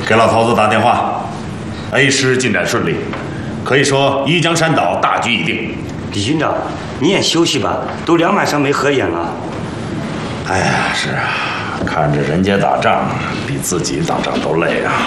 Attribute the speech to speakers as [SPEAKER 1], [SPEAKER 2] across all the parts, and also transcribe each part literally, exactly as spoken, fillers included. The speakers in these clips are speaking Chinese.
[SPEAKER 1] 给老头子打电话 ，A 师进展顺利，可以说一江山岛大局已定。
[SPEAKER 2] 李军长，你也休息吧，都两晚上没合眼了。
[SPEAKER 1] 哎呀，是啊，看着人家打仗，比自己打仗都累啊。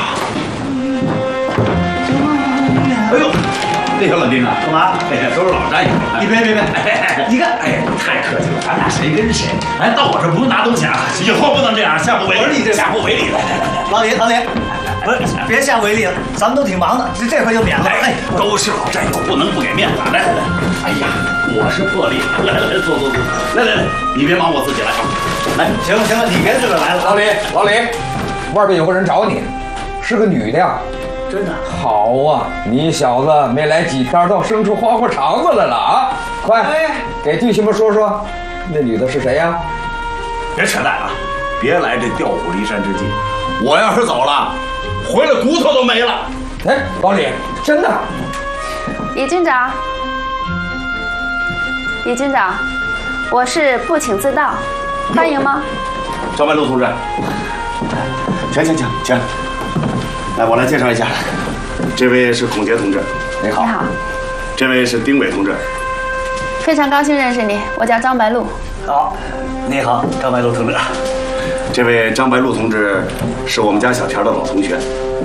[SPEAKER 1] 哎呦！ 那个老丁啊，干嘛？哎呀，都是老战友。你别别别，哎，你看，哎，太客气了，咱俩谁跟谁？哎，到我这不用拿东西啊，以后不能这样，下不为例。这下不为例了。
[SPEAKER 3] 老李，老李，不是，别下为例了，咱们都挺忙的，这这回就免了。
[SPEAKER 1] 哎，都是老战友，不能不给面子。来来来，哎呀，我是破例。来来来，坐坐坐。来来来，你别忙，我自己来。来，
[SPEAKER 3] 行了行了，你别自个来了。
[SPEAKER 4] 老李，老李，外边有个人找你，是个女的呀。
[SPEAKER 3] 真的
[SPEAKER 4] 好啊！你小子没来几天，倒生出花花肠子来了啊！快，给弟兄们说说，那女的是谁呀？
[SPEAKER 1] 别扯淡啊！别来这调虎离山之计。我要是走了，回来骨头都没了。
[SPEAKER 4] 哎，老李，真的？
[SPEAKER 5] 李军长，李军长，我是不请自到，欢迎吗？
[SPEAKER 1] 张白露同志，请请请请。 来，我来介绍一下，这位是孔杰同志，
[SPEAKER 4] 你好。
[SPEAKER 5] 你好。
[SPEAKER 1] 这位是丁伟同志，
[SPEAKER 5] 非常高兴认识你，我叫张白露。
[SPEAKER 3] 好，你好，张白露同志。
[SPEAKER 1] 这位张白露同志是我们家小田的老同学。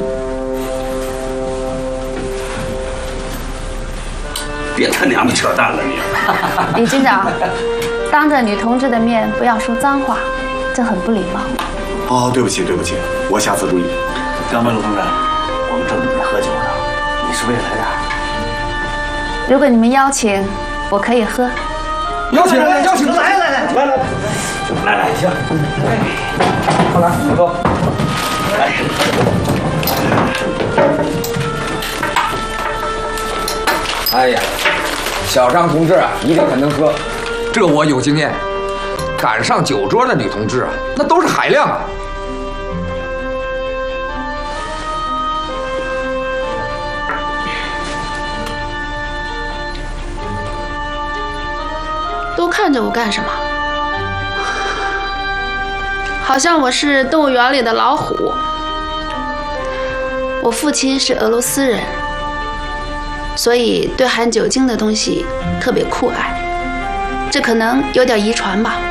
[SPEAKER 1] 别他娘的扯淡了你！
[SPEAKER 5] 李军长，当着女同志的面不要说脏话，这很不礼貌。
[SPEAKER 1] 哦，对不起对不起，我下次注意。
[SPEAKER 3] 张白露同志，我们正准备喝酒呢，你是不是也来点儿？
[SPEAKER 5] 如果你们邀请，我可以喝。
[SPEAKER 4] 邀请邀请，
[SPEAKER 3] 来来来来来
[SPEAKER 4] 来来，行，快来，我坐。哎呀，小张同志啊，一定很能喝，这我有经验。赶上酒桌的女同志啊，那都是海量啊。
[SPEAKER 6] 都看着我干什么？好像我是动物园里的老虎。我父亲是俄罗斯人，所以对含酒精的东西特别酷爱。这可能有点遗传吧。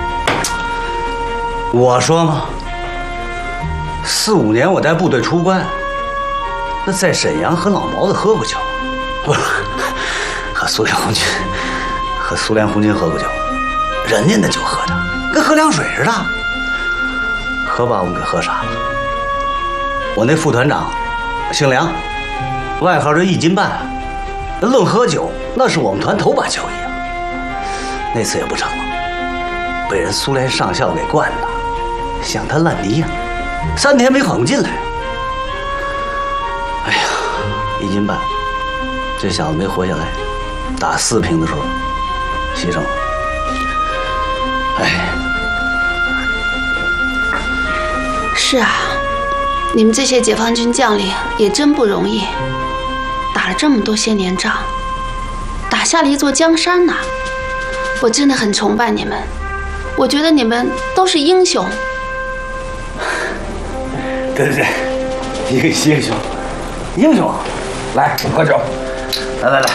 [SPEAKER 2] 我说嘛，四五年我带部队出关，那在沈阳和老毛子喝过酒，不是和苏联红军。 和苏联红军喝过酒，人家那酒喝的跟喝凉水似的，可把我们给喝傻了。我那副团长姓梁，外号叫一斤半，论喝酒那是我们团头把交椅啊。那次也不成了，被人苏联上校给灌的像滩烂泥呀，三天没缓过劲来。哎呀，一斤半，这小子没活下来，打四瓶的时候。 牺牲了，哎，
[SPEAKER 6] 是啊，你们这些解放军将领也真不容易，打了这么多些年仗，打下了一座江山呐！我真的很崇拜你们，我觉得你们都是英雄。
[SPEAKER 2] 对对对，一个英雄，英雄，
[SPEAKER 4] 来喝酒，
[SPEAKER 2] 来来来。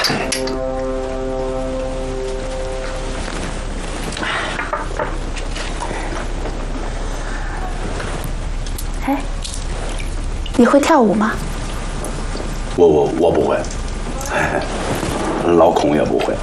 [SPEAKER 5] 哎，你会跳舞吗？
[SPEAKER 1] 我我我不会，老孔也不会，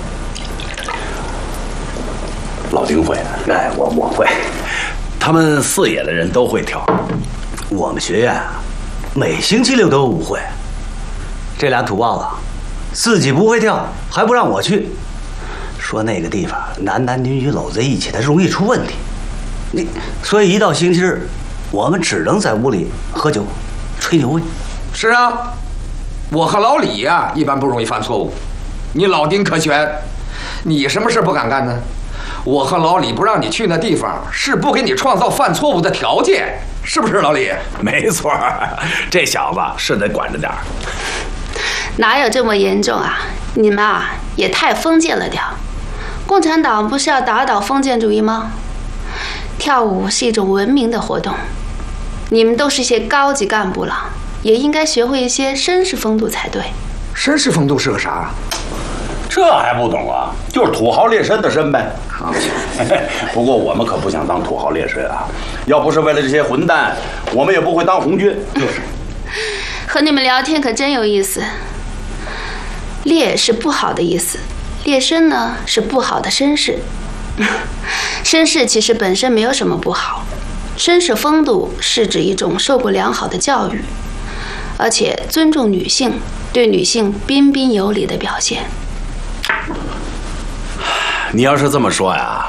[SPEAKER 1] 老丁会，
[SPEAKER 2] 哎，我我会，
[SPEAKER 1] 他们四野的人都会跳。
[SPEAKER 2] 我们学院啊，每星期六都有舞会。这俩土包子自己不会跳，还不让我去，说那个地方男男女女搂在一起，它容易出问题。你所以一到星期日。 我们只能在屋里喝酒、吹牛喂。
[SPEAKER 4] 是啊，我和老李呀、啊，一般不容易犯错误。你老丁可全，你什么事不敢干呢？我和老李不让你去那地方，是不给你创造犯错误的条件，是不是老李？
[SPEAKER 1] 没错，这小子是得管着点儿。
[SPEAKER 6] 哪有这么严重啊？你们啊也太封建了点儿。共产党不是要打倒封建主义吗？跳舞是一种文明的活动。 你们都是一些高级干部了，也应该学会一些绅士风度才对。
[SPEAKER 4] 绅士风度是个啥？
[SPEAKER 1] 这还不懂啊？就是土豪劣绅的绅呗。不过我们可不想当土豪劣绅啊！要不是为了这些混蛋，我们也不会当红军。就是。
[SPEAKER 6] 和你们聊天可真有意思。劣是不好的意思，劣绅呢是不好的绅士。绅士其实本身没有什么不好，绅士风度是指一种受过良好的教育，而且尊重女性，对女性彬彬有礼的表现。
[SPEAKER 1] 你要是这么说呀，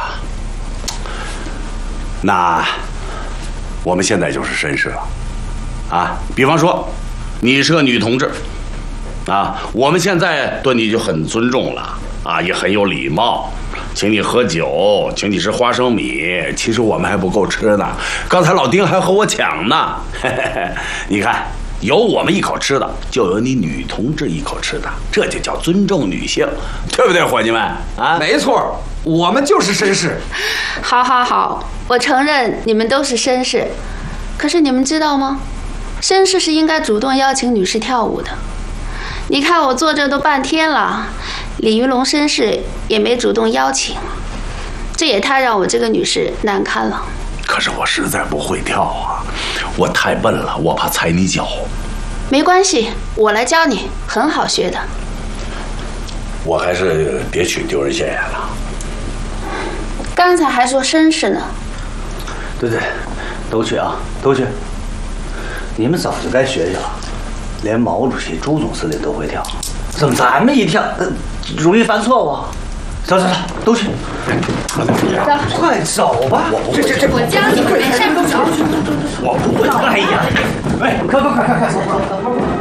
[SPEAKER 1] 那我们现在就是绅士了，啊，比方说，你是个女同志，啊，我们现在对你就很尊重了，啊，也很有礼貌，请你喝酒，请你吃花生米，其实我们还不够吃呢，刚才老丁还和我抢呢，嘿嘿嘿，你看。有我们一口吃的，就有你女同志一口吃的，这就叫尊重女性，对不对，伙计们？啊，
[SPEAKER 4] 没错，我们就是绅士。
[SPEAKER 6] 好，好，好，我承认你们都是绅士，可是你们知道吗？绅士是应该主动邀请女士跳舞的。你看我坐这都半天了，李云龙绅士也没主动邀请，这也太让我这个女士难堪了。
[SPEAKER 1] 可是我实在不会跳啊，我太笨了，我怕踩你脚。
[SPEAKER 6] 没关系，我来教你，很好学的。
[SPEAKER 1] 我还是别去丢人现眼了。
[SPEAKER 6] 刚才还说绅士呢。
[SPEAKER 2] 对对，都去啊，都去。你们早就该学学了，连毛主席、朱总司令都会跳，怎么咱们一跳，呃，容易犯错误？走走走，都去。走，快走吧！
[SPEAKER 1] 我
[SPEAKER 6] 这这这，我教你们，没事，走。
[SPEAKER 1] 我不会。哎呀，喂，快快快快快！